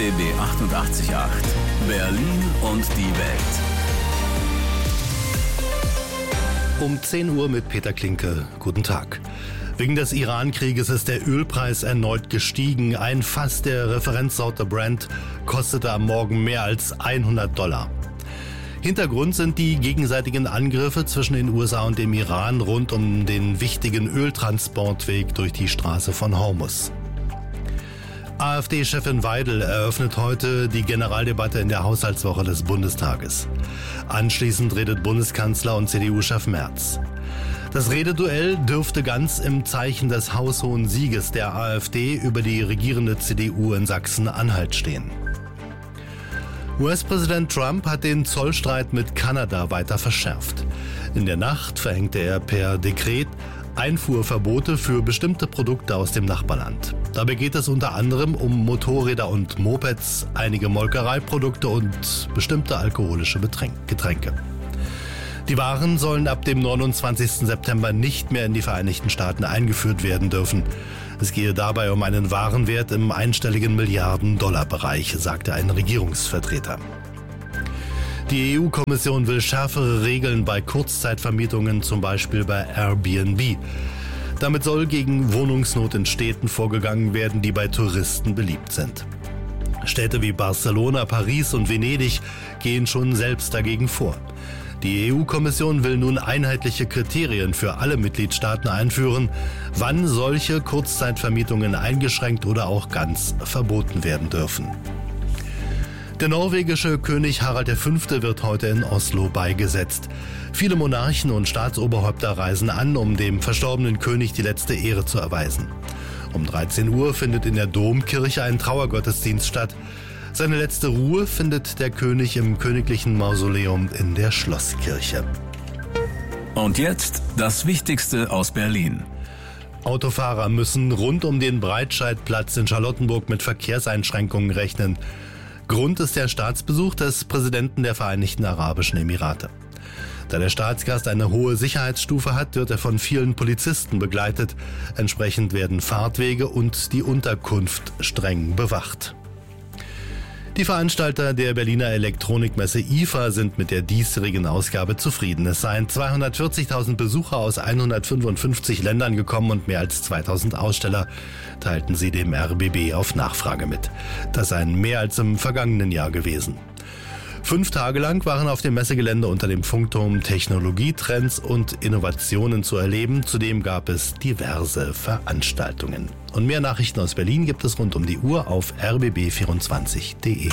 RBB 88.8 Berlin und die Welt. Um 10 Uhr mit Peter Klinke. Guten Tag. Wegen des Iran-Krieges ist der Ölpreis erneut gestiegen. Ein Fass der Referenzsorte Brent kostete am Morgen mehr als $100. Hintergrund sind die gegenseitigen Angriffe zwischen den USA und dem Iran rund um den wichtigen Öltransportweg durch die Straße von Hormuz. AfD-Chefin Weidel eröffnet heute die Generaldebatte in der Haushaltswoche des Bundestages. Anschließend redet Bundeskanzler und CDU-Chef Merz. Das Rededuell dürfte ganz im Zeichen des haushohen Sieges der AfD über die regierende CDU in Sachsen-Anhalt stehen. US-Präsident Trump hat den Zollstreit mit Kanada weiter verschärft. In der Nacht verhängte er per Dekret Einfuhrverbote für bestimmte Produkte aus dem Nachbarland. Dabei geht es unter anderem um Motorräder und Mopeds, einige Molkereiprodukte und bestimmte alkoholische Getränke. Die Waren sollen ab dem 29. September nicht mehr in die Vereinigten Staaten eingeführt werden dürfen. Es gehe dabei um einen Warenwert im einstelligen Milliarden-Dollar-Bereich, sagte ein Regierungsvertreter. Die EU-Kommission will schärfere Regeln bei Kurzzeitvermietungen, zum Beispiel bei Airbnb. Damit soll gegen Wohnungsnot in Städten vorgegangen werden, die bei Touristen beliebt sind. Städte wie Barcelona, Paris und Venedig gehen schon selbst dagegen vor. Die EU-Kommission will nun einheitliche Kriterien für alle Mitgliedstaaten einführen, wann solche Kurzzeitvermietungen eingeschränkt oder auch ganz verboten werden dürfen. Der norwegische König Harald V. wird heute in Oslo beigesetzt. Viele Monarchen und Staatsoberhäupter reisen an, um dem verstorbenen König die letzte Ehre zu erweisen. Um 13 Uhr findet in der Domkirche ein Trauergottesdienst statt. Seine letzte Ruhe findet der König im königlichen Mausoleum in der Schlosskirche. Und jetzt das Wichtigste aus Berlin. Autofahrer müssen rund um den Breitscheidplatz in Charlottenburg mit Verkehrseinschränkungen rechnen. Grund ist der Staatsbesuch des Präsidenten der Vereinigten Arabischen Emirate. Da der Staatsgast eine hohe Sicherheitsstufe hat, wird er von vielen Polizisten begleitet. Entsprechend werden Fahrtwege und die Unterkunft streng bewacht. Die Veranstalter der Berliner Elektronikmesse IFA sind mit der diesjährigen Ausgabe zufrieden. Es seien 240.000 Besucher aus 155 Ländern gekommen und mehr als 2.000 Aussteller, teilten sie dem RBB auf Nachfrage mit. Das seien mehr als im vergangenen Jahr gewesen. 5 Tage lang waren auf dem Messegelände unter dem Funkturm Technologietrends und Innovationen zu erleben. Zudem gab es diverse Veranstaltungen. Und mehr Nachrichten aus Berlin gibt es rund um die Uhr auf rbb24.de.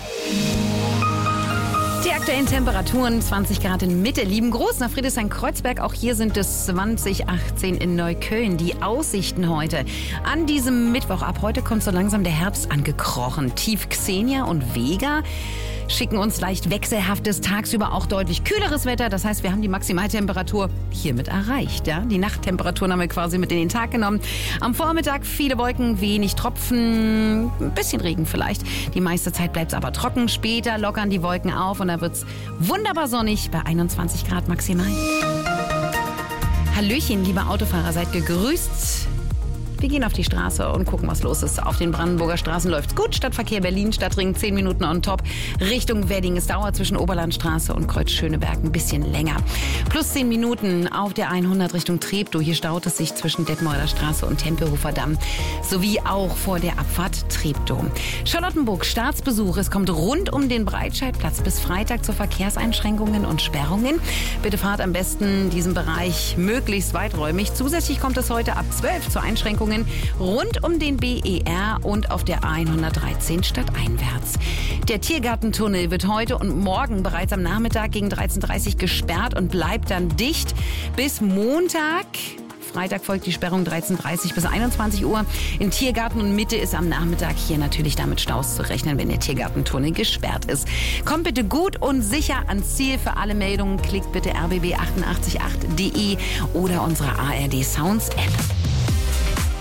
Die aktuellen Temperaturen 20 Grad in Mitte, Liebengroß, nach Friedrichshain-Kreuzberg. Auch hier sind es 2018 in Neukölln. Die Aussichten heute. An diesem Mittwoch, ab heute kommt so langsam der Herbst angekrochen. Tief Xenia und Vega schicken uns leicht wechselhaftes, tagsüber auch deutlich kühleres Wetter. Das heißt, wir haben die Maximaltemperatur hiermit erreicht. Ja? Die Nachttemperaturen haben wir quasi mit in den Tag genommen. Am Vormittag viele Wolken, wenig Tropfen, ein bisschen Regen vielleicht. Die meiste Zeit bleibt es aber trocken. Später lockern die Wolken auf und da wird es wunderbar sonnig bei 21 Grad maximal. Hallöchen, liebe Autofahrer, seid gegrüßt. Wir gehen auf die Straße und gucken, was los ist. Auf den Brandenburger Straßen läuft's gut. Stadtverkehr Berlin, Stadtring 10 Minuten on top. Richtung Wedding. Es dauert zwischen Oberlandstraße und Kreuz Schöneberg ein bisschen länger. Plus 10 Minuten auf der 100 Richtung Treptow. Hier staut es sich zwischen Detmolder Straße und Tempelhofer Damm. Sowie auch vor der Abfahrt Treptow. Charlottenburg, Staatsbesuch. Es kommt rund um den Breitscheidplatz bis Freitag zu Verkehrseinschränkungen und Sperrungen. Bitte fahrt am besten diesen Bereich möglichst weiträumig. Zusätzlich kommt es heute ab 12 zu Einschränkungen rund um den BER und auf der A113 stadteinwärts. Der Tiergartentunnel wird heute und morgen bereits am Nachmittag gegen 13:30 Uhr gesperrt und bleibt dann dicht bis Montag. Freitag folgt die Sperrung 13:30 bis 21 Uhr. In Tiergarten und Mitte ist am Nachmittag hier natürlich damit Staus zu rechnen, wenn der Tiergartentunnel gesperrt ist. Kommt bitte gut und sicher ans Ziel. Für alle Meldungen klickt bitte rbb888.de oder unsere ARD Sounds App.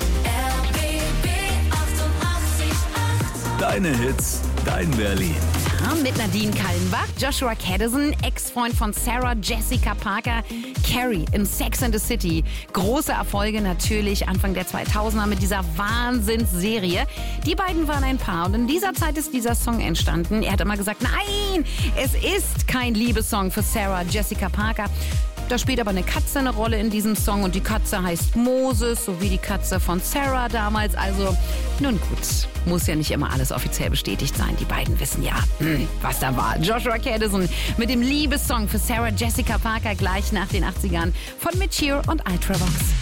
Deine Hits, dein Berlin. mit Nadine Kallenbach, Joshua Kadison, Ex-Freund von Sarah Jessica Parker, Carrie in Sex and the City. Große Erfolge natürlich Anfang der 2000er mit dieser Wahnsinnsserie. Die beiden waren ein Paar und in dieser Zeit ist dieser Song entstanden. Er hat immer gesagt, nein, es ist kein Liebessong für Sarah Jessica Parker. Da spielt aber eine Katze eine Rolle in diesem Song und die Katze heißt Moses, so wie die Katze von Sarah damals. Also, nun gut, muss ja nicht immer alles offiziell bestätigt sein. Die beiden wissen ja, was da war. Joshua Kadison mit dem Liebessong für Sarah Jessica Parker gleich nach den 80ern von Mitch Hier und Ultravox.